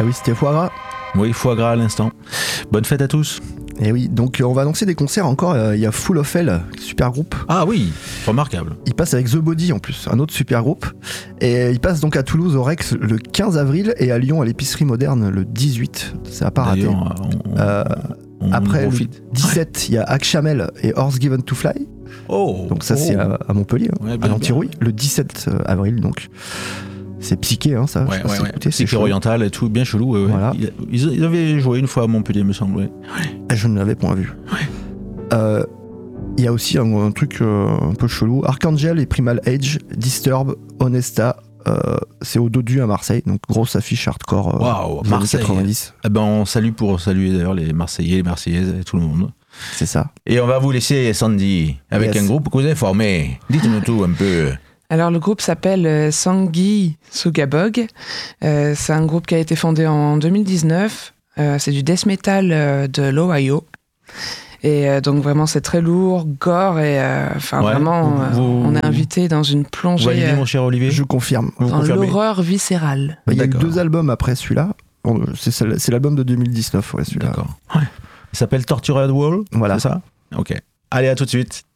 Ah oui, c'était foie gras. Oui, foie gras à l'instant. Bonne fête à tous. Et oui, donc on va annoncer des concerts encore. Il y a Full of Hell, super groupe. Ah oui, remarquable. Il passe avec The Body en plus, un autre super groupe. Et il passe donc à Toulouse au Rex le 15 avril et à Lyon à l'épicerie moderne le 18. Ça n'a pas raté. Après le 17, il y a Akchamel et Horse Given to Fly. Donc ça c'est à Montpellier, ouais, à Lantirouille, le 17 avril donc. C'est psyché, hein, ça. Ouais. Psyché oriental et tout, bien chelou. Ouais. Voilà. Ils avaient joué une fois à Montpellier, me semble. Ouais. Je ne l'avais point vu. Il y a aussi un truc un peu chelou. Archangel et Primal Age, Disturb, Honesta. C'est au Dodu à Marseille, donc grosse affiche hardcore. Marseille. 90. Eh ben, on salue pour saluer d'ailleurs les Marseillais, les Marseillaises et tout le monde. C'est ça. Et on va vous laisser, Sandy, avec un groupe que vous avez formé. Dites-nous tout un peu. Alors le groupe s'appelle Sangi Sugabog. C'est un groupe qui a été fondé en 2019. C'est du death metal de l'Ohio. Et donc vraiment c'est très lourd, gore et vraiment on est invité dans une plongée. Validez, mon cher Olivier. Je confirme. Dans l'horreur viscérale. Il y a eu 2 albums après celui-là. C'est l'album de 2019, celui-là. D'accord. Ouais. Il s'appelle Tortured Wall. Voilà. C'est ça. Ok. Allez, à tout de suite.